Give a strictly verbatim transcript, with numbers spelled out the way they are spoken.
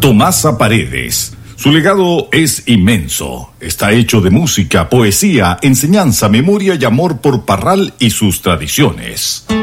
Tomasa Paredes. Su legado es inmenso. Está hecho de música, poesía, enseñanza, memoria y amor por Parral y sus tradiciones.